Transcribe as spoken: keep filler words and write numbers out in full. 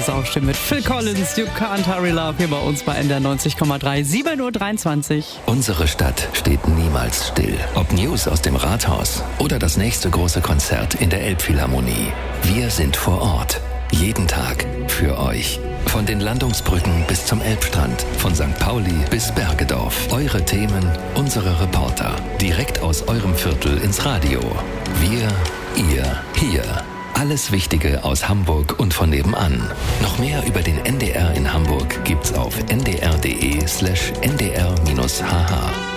jetzt aufstehen mit Phil Collins, You Can't Hurry Love, hier bei uns bei N D R neunzig Komma drei, sieben Uhr dreiundzwanzig. Unsere Stadt steht niemals still. Ob News aus dem Rathaus oder das nächste große Konzert in der Elbphilharmonie. Wir sind vor Ort. Jeden Tag für euch. Von den Landungsbrücken bis zum Elbstrand, von Sankt Pauli bis Bergedorf. Eure Themen, unsere Reporter. Direkt aus eurem Viertel ins Radio. Wir, ihr, hier. Alles Wichtige aus Hamburg und von nebenan. Noch mehr über den N D R in Hamburg gibt's auf n d r punkt d e slash n d r minus h h.